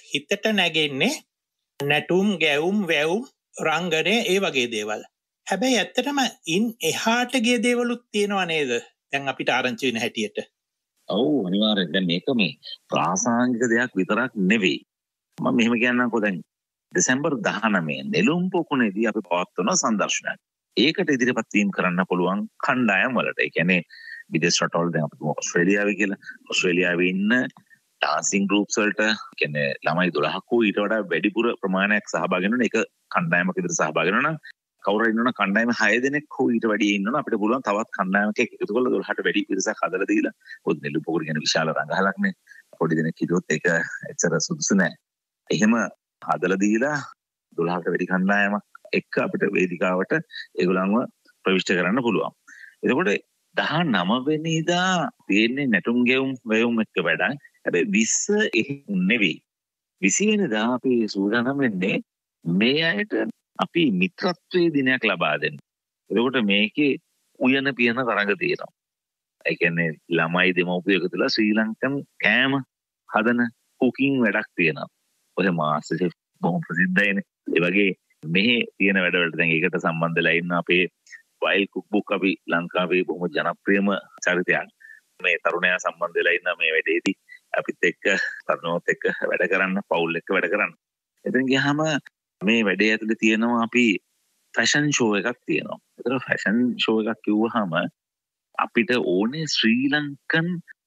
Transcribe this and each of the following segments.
හිතට නැගෙන්නේ නැටුම් ගැවුම් වැවුම් රංගනය ඒ වගේ දේවල්. හැබැයි ඇත්තටම ඉන් එහාට ගිය දේවලුත් තියෙනවා නේද? දැන් අපිට ආරංචි වෙන හැටියට. ඔව් අනිවාර්යෙන්. දැන් මේක මේ ප්‍රාසංගික දෙයක් විතරක් නෙවෙයි. මම මෙහෙම කියන්නම්කෝ. දැන් දෙසැම්බර් 19 නෙළුම් පොකුණේදී අපි පවත්වන සංදර්ශනයක්. ඒකට ඉදිරිපත් වීම කරන්න පුළුවන් කණ්ඩායම් වලට. ඒ කියන්නේ විදේශ රටවල දැන් අපි ඕස්ට්‍රේලියාවේ කියලා. ඕස්ට්‍රේලියාවේ ඉන්න ඩාන්සින් ගෲප්ස් වලට කියන්නේ ළමයි 12ක් ඊට වඩා වැඩිපුර ප්‍රමාණයක් සහභාගී වෙන එක කණ්ඩායමක විතර සහභාගී වෙනවා නම් කවුරු ඉන්නවනම් කණ්ඩායම 6 දෙනෙක් හෝ ඊට වැඩි ඉන්නවනම් අපිට පුළුවන් තවත් කණ්ඩායමක එකතු කරලා 12ට වැඩි පිරිසක් හදලා දීලා පොත් නෙළු පොකුර කියන විශාල රංගහලක්නේ පොඩි දෙනෙක් හිටියොත් ඒක ඇත්තට සුදුසු නෑ. එහෙම හදලා දීලා 12කට වැඩි කණ්ඩායමක් එක්ක අපිට වේදිකාවට ඒගොල්ලන්ව ප්‍රවිෂ්ඨ කරන්න පුළුවන්. එතකොට 19 වෙනිදා තියෙන්නේ නැටුම් ගෙවුම් වැයුම් එක්ක වැඩක්. හැබැයි 20 එහෙම නෙවෙයි. 20 වෙනිදා අපි සූදානම් වෙන්නේ මේ අයට අපි මිත්‍රත්වයේ දිනයක් ලබා දෙන්න. එතකොට මේකේ උයන පියන තරඟ තියෙනවා. ඒ කියන්නේ ළමයි දෙමව්පියෝ එකතුලා ශ්‍රී ලංකන් කෑම හදන කුකින් වැඩක් තියෙනවා. ඔය මාස්ටර් ෂෙෆ් බොහොම ප්‍රසිද්ධයිනේ. ඒ වගේ මෙහි තියෙන වැඩවලට දැන් ඒකට සම්බන්ධ වෙලා ඉන්න අපේ වයිල් කුක් බුක් අපි ලංකාවේ බොහොම ජනප්‍රියම චරිතයක්. මේ තරුණයා සම්බන්ධ වෙලා ඉන්න මේ වැඩේදී අපිත් එක්ක තරුණෝත් එක්ක වැඩ කරන්න, පවුල් එක්ක වැඩ කරන්න. එතන ගියාම මේ වැඩේ ඇතුලේ තියෙනවා අපි ෆැෂන් ෂෝ එකක් තියෙනවා. ඒතර ෆැෂන් ෂෝ එකක් කිව්වහම අපිට ඕනේ ශ්‍රී ලංකන්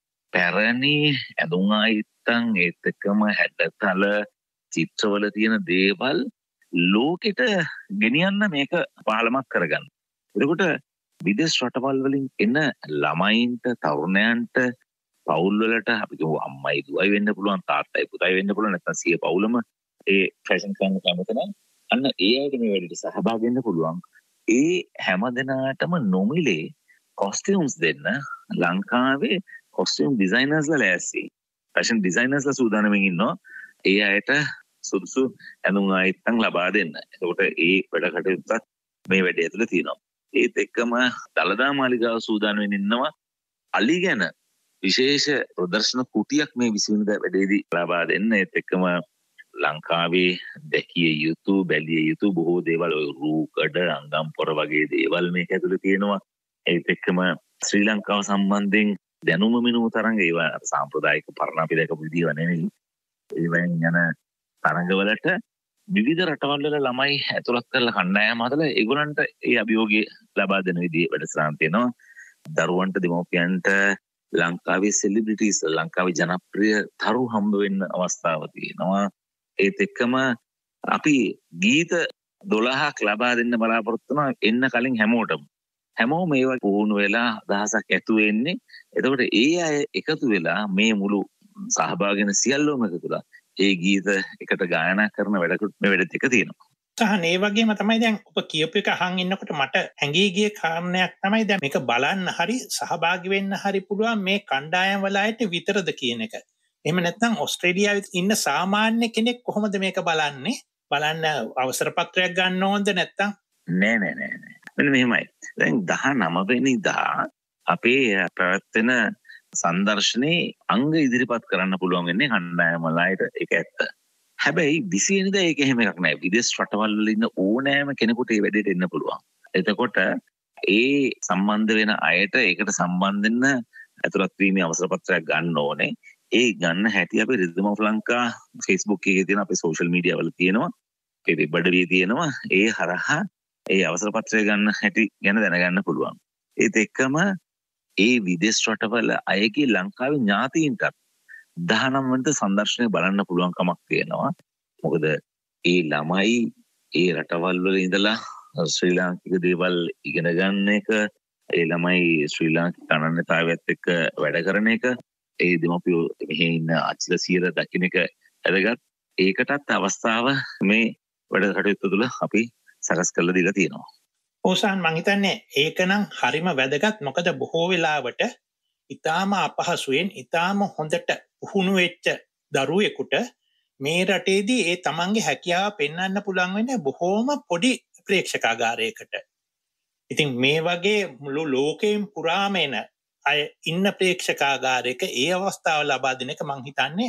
පැරණි ඇඳුම් ආයිත්තන් ඒත් එක්කම හැඩතල චිත්‍රවල තියෙන දේවල් ලෝකෙට ගෙනියන්න මේක පාලමක් කරගන්න. එතකොට විදේශ රටවල් වලින් එන ළමයින්ට තරුණයන්ට පවුල් වලට අපි කියමු අම්මයි දුවයි වෙන්න පුළුවන් තාත්තයි පුතයි වෙන්න පුළුවන් නැත්නම් සිය පවුලම ඒ ෆැෂන් කරන්න කැමති නම් අන්න ඒ අයට මේ වැඩේට සහභාගී වෙන්න පුළුවන්. ඒ හැම දිනාටම නොමිලේ කොස්ටියුම්ස් දෙන්න ලංකාවේ කොස්ටියුම් ඩිසයිනර්ස්ලා ලෑස්ති. ෆැෂන් ඩිසයිනර්ස්ලා සූදානම්ෙන් ඉන්නවා ඒ අයට සුදුසු ඇඳුම් ආයිත්තන් ලබා දෙන්න. එතකොට ඒ වැඩ කටයුත්තක් මේ වැඩේ ඇතුළේ තියෙනවා. ඒත් එක්කම දළදා මාලිගාව සූදානම් ඉන්නවා අලි ගැන විශේෂ ප්‍රදර්ශන කුටියක් මේ 20 වෙනිදා වැඩේදී ලබා දෙන්න. ඒත් එක්කම ලංකාවේ දැකිය යුතු බැලිය යුතු බොහෝ දේවල් ඔය රූකඩ අංගම් පොර වගේ දේවල් මේක ඇතුළේ තියෙනවා. ඒත් එක්කම ශ්‍රී ලංකාව සම්බන්ධයෙන් දැනුම මිනුම තරංග ඒවා සාම්ප්‍රදායික පරණ අපි දැකපු විදිහව නෙවෙයි. ඒවෙන් යන තරංගවලට විවිධ රටවල් වල ළමයි ඇතුළත් කරලා කණ්ඩායම් හදලා ඒගොල්ලන්ට ඒ අභියෝගය ලබා දෙන විදිහේ වැඩසටහන් තියෙනවා. දරුවන්ට දෙමව්පියන්ට ලංකාවේ සෙලිබ්‍රිටිස් ලංකාවේ ජනප්‍රිය තරු හම්බ වෙන්න අවස්ථාව තියෙනවා. ඒත් එක්කම අපි ගීත 12ක් ලබා දෙන්න බලාපොරොත්තු වෙනවා එන්න කලින් හැමෝම ඒවා පුහුණු වෙලා අදහසක් ඇතු වෙන්නේ. එතකොට ඒ අය එකතු වෙලා මේ මුළු සහභාගී වෙන සියල්ලෝම එකතුලා ඒ ගීත එකට ගායනා කරන වැඩකුත් මේ වැඩෙත් එක තියෙනවා. සහන් ඒ වගේම තමයි දැන් ඔබ කියපු එක අහන් ඉන්නකොට මට හැඟී ගිය කාරණයක් තමයි දැන් මේක බලන්න හරි සහභාගී වෙන්න හරි පුළුවන් මේ කණ්ඩායම් වල අයට විතරද කියන එක. එහෙම නැත්නම් ඕස්ට්‍රේලියාවේ ඉන්න සාමාන්‍ය කෙනෙක් කොහොමද මේක බලන්නේ? බලන්න අවසර පත්‍රයක් ගන්න ඕනද නැත්නම්? නෑ. මෙන්න මෙහෙමයි. දැන් 19 වෙනිදා අපේ පැවැත්වෙන සංදර්ශනේ අංග ඉදිරිපත් කරන්න පුළුවන් වෙන්නේ කණ්ඩායම් වල අයට. ඒක ඇත්ත. හැබැයි 20 වෙනිදා ඒක එහෙම එකක් නෑ. විදේශ රටවල් වල ඉන්න ඕනෑම කෙනෙකුට මේ වැඩේට එන්න පුළුවන්. එතකොට ඒ සම්බන්ධ වෙන අයට ඒකට සම්බන්ධ වෙන්න ඇතුළත් වීමේ අවසර පත්‍රයක් ගන්න ඕනේ. ඒ ගන්න හැටි අපි රිද්ම ඔෆ් ලංකා Facebook එකේ තියෙන අපේ සෝෂල් මීඩියා වල තියෙනවා. ඒ වෙබ් අඩවියේ තියෙනවා. ඒ හරහා ඒ අවසර පත්‍රය ගන්න හැටි ගැන දැනගන්න පුළුවන්. ඒත් එක්කම ඒ විදේශ රටවල අයගේ ලංකාවේ ඥාතීන්ට 19 වෙනිදා සංදර්ශනය බලන්න පුළුවන් කමක් තියෙනවා. මොකද ඒ ළමයි ඒ රටවල් වල ඉඳලා ශ්‍රී ලාංකික දේවල් ඉගෙන ගන්න එක, ඒ ළමයි ශ්‍රී ලාංකික අනන්‍යතාවයත් එක්ක වැඩ කරන එක, ඒ දෙමව්පියෝ මෙහි ඉන්න අච්චිල සියර දකින්න එක වැදගත්. ඒකටත් අවස්ථාව මේ වැඩ කටයුතු තුළ අපි සකස් කරලා දීලා තියෙනවා. ඕසාන් මං හිතන්නේ ඒකනම් හරිම වැදගත්. මොකද බොහෝ වෙලාවට ඊටාම අපහසුයෙන් ඊටාම හොඳට පුහුණු වෙච්ච දරුවෙකුට මේ රටේදී ඒ තමන්ගේ හැකියාව පෙන්වන්න පුළුවන් වෙන්නේ බොහෝම පොඩි ප්‍රේක්ෂකාගාරයකට. ඉතින් මේ වගේ මුළු ලෝකෙම පුරාම එන අය ඉන්න ප්‍රේක්ෂකාගාරයක ඒ අවස්ථාව ලබා දෙන එක මං හිතන්නේ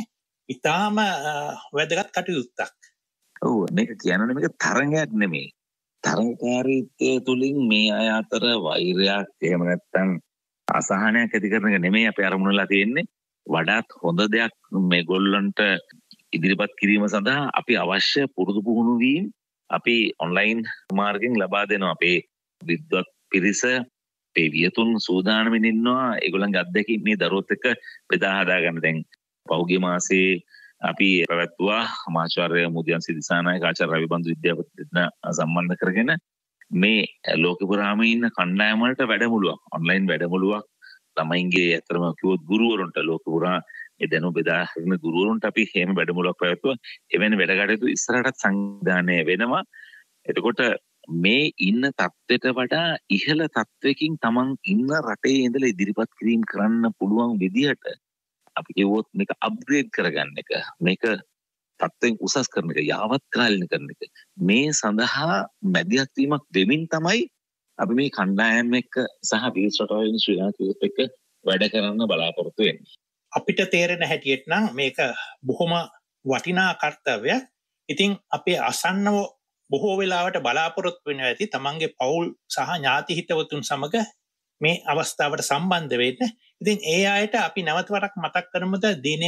ඉතාම වැදගත් කටයුත්තක්. ඔව් මේක කියන්නේ මේක තරඟයක් නෙමෙයි. තරඟකාරීත්වය තුලින් මේ අය අතර වෛරයක් එහෙම නැත්නම් අසහනයක් ඇති කරන එක නෙමෙයි අපි අරමුණලා තියෙන්නේ. වඩාත් හොඳ දෙයක් මේ ගොල්ලන්ට ඉදිරිපත් කිරීම සඳහා අපි අවශ්‍ය පුරුදු පුහුණු වීම අපි ඔන්ලයින් මාර්ගයෙන් ලබා දෙනවා. අපේ විද්වත් පිරිස අපේ වියතුන් සූදානමින් ඉන්නවා ඒගොල්ලන්ගේ අත්දැකීම් මේ දරුවොත් එක්ක බෙදා හදා ගන්න. දැන් පහුගිය මාසේ අපි පැවැත්වුවා ආචාර්ය මුදියන්සි දිසානායක ආචාර්ය රවිබන්දු විද්‍යාපති සම්බන්ධ කරගෙන මේ ලෝකෙ පුරාම ඉන්න කණ්ඩායම් වලට වැඩමුළුවක් ඔන්ලයින් වැඩමුළුවක් ළමයින්ගේ අතරම කිව්වොත් ගුරුවරුන්ට ලෝකෙ පුරා මේ දැනුම බෙදා හරින ගුරුවරුන්ට අපි එහෙම වැඩමුළුවක් පැවැත්වුවා. එවැනි වැඩ කටයුතු ඉස්සරහට සංවිධානය වෙනවා. එතකොට මේ ඉන්න තත්ත්වයට වඩා ඉහළ තත්ත්වයකින් තමන් ඉන්න රටේ ඉඳලා ඉදිරිපත් කිරීම කරන්න පුළුවන් විදිහට අපි කිව්වොත් මේක අප්ග්‍රේඩ් කරගන්න එක මේක තත්ත්වෙන් උසස් කරන එක යාවත් කාලින කරන එක මේ සඳහා මැදිහත් වීමක් දෙමින් තමයි අපි මේ කණ්ඩායම් එක්ක සහ විවිධ රටවලින් ශ්‍රී ලාංකිකයොත් එක්ක වැඩ කරන්න බලාපොරොත්තු වෙන්නේ. අපිට තේරෙන හැටියට නම් මේක බොහොම වටිනා කර්තව්‍යයක්. ඉතින් අපේ අසන්නව බොහෝ වෙලාවට බලාපොරොත්තු වෙනවා ඇති තමන්ගේ පවුල් සහ ඥාති හිතවතුන් සමග මේ අවස්ථාවට සම්බන්ධ වෙන්න. ඉතින් ඒ අයට අපි නැවත වරක් මතක් කරමුද දිනය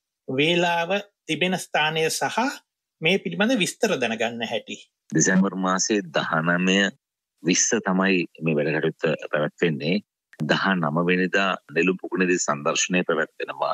වේලාව තිබෙන ස්ථානය සහ මේ පිළිබඳ විස්තර දැනගන්න හැටි. දෙසැම්බර් මාසයේ 19 20 තමයි මේ වැඩ කටයුත්ත පැවැත්වෙන්නේ. 19 වෙනිදා නෙළුම් පුකුණේදී සංදර්ශනය පැවැත්වෙනවා.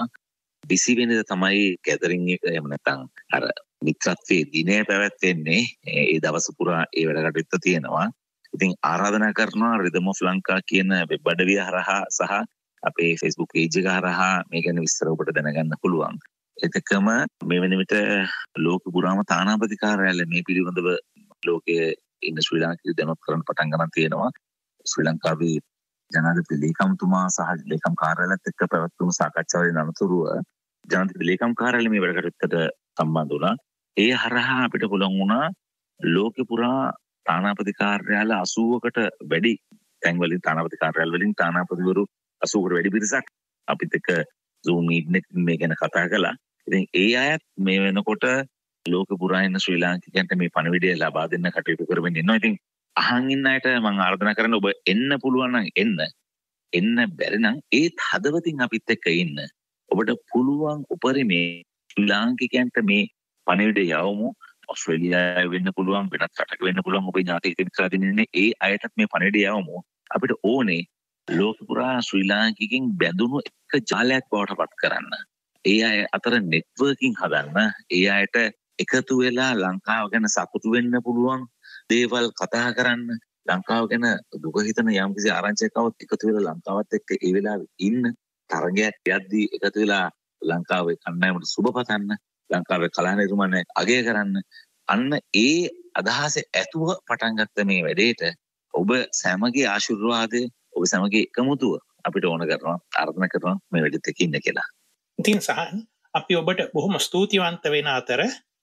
20 වෙනිදා තමයි ගැදරින් එක එහෙම නැත්නම් අර මිත්‍රත්වයේ දිනය පැවැත්වෙන්නේ. ඒ දවස පුරා ඒ වැඩ කටයුත්ත තියෙනවා. ඉතින් ආරාධනා කරනවා Rhythm of Lanka කියන වෙබ් අඩවිය හරහා සහ අපේ Facebook page එක හරහා මේ ගැන විස්තර ඔබට දැනගන්න පුළුවන්. එතකම මේ වෙන විට ලෝක පුරාම තානාපති කාර්යාලය මේ පිළිබඳව ලෝකයේ ඉන්න ශ්‍රී ලාංකිකයෝ දැනුවත් කරන්න පටන් ගන්න තියෙනවා. ශ්‍රී ලංකාවේ ජනාධිපති ලේකම්තුමා සහ ලේකම් කාර්යාලයත් එක්ක පැවැත්වුණු සාකච්ඡාවේ අනතුරුව ජනාධිපති ලේකම් කාර්යාලය මේ වැඩ කටයුත්තට සම්බන්ධ වුණා. ඒ හරහා අපිට පුළුවන් වුණා ලෝක පුරා තානාපති කාර්යාල 80කට වැඩි තැන්වලින් තානාපති කාර්යාල වලින් තානාපතිවරු 80කට වැඩි පිරිසක් අපිත් එක්ක Zoom meeting එකකින් මේ ගැන කතා කළා. ඉතින් ඒ අයත් මේ වෙනකොට ලෝක පුරා ඉන්න ශ්‍රී ලාංකිකයන්ට මේ පණිවිඩය ලබා දෙන්න කටයුතු කරමින් ඉන්නවා. ඉතින් අහන් ඉන්න අයට මම ආරාධනා කරනවා ඔබ එන්න පුළුවන් නම් එන්න බැරි නම් ඒත් හදවතින් අපිත් එක්ක ඉන්න. ඔබට පුළුවන් උපරිමේ ශ්‍රී ලාංකිකයන්ට මේ පණිවිඩය යවමු. ඔස්ට්‍රේලියාවේ වෙන්න පුළුවන් වෙනත් රටක වෙන්න පුළුවන් ඔබේ ඥාති මිත්‍රාදීන් ඉන්නේ ඒ අයටත් මේ පණිවිඩය යවමු. අපිට ඕනේ ලෝක පුරා ශ්‍රී ලාංකිකයන් බැඳුණු එක ජාලයක් බවට පත් කරන්න. ඒ අය අතර නෙට්වර්කින් හදන්න. ඒ අයට එකතු වෙලා ලංකාව ගැන සතුටු වෙන්න පුළුවන් දේවල් කතා කරන්න. ලංකාව ගැන දුක හිතන යම්කිසි ආරංචියක් આવොත් එකතු වෙලා ලංකාවත් එක්ක ඒ වෙලාවේ ඉන්න. තරගයක් යද්දී එකතු වෙලා ලංකාවේ කණ්ඩායමට සුබ පතන්න. ලංකාවේ කලා නිර්මාණය අගය කරන්න. අන්න ඒ අදහස ඇතුව පටන් ගත්ත මේ වැඩේට ඔබ සෑමගේ ආශිර්වාදය ඔබ සමගී එකමුතුව අපිට ඕන කරනවා ආරාධනා කරනවා මේ වැඩිත් එක්ක ඉන්න කියලා. ඉතින් සහන් අපි ඔබට බොහොම ස්තුතිවන්ත වෙන අතර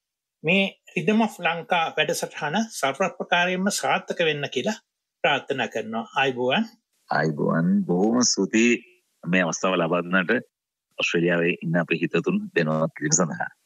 මේ Rhythm of Lanka වැඩසටහන සර්වප්‍රකාරයෙන්ම සාර්ථක වෙන්න කියලා ප්‍රාර්ථනා කරනවා. ආයිබෝවන් බොහොම ස්තුතියි මේ අවස්ථාව ලබා දුන්නට ඔස්ට්‍රේලියාවේ ඉන්න අපේ හිතතුන් දෙනවා කිරීම සඳහා.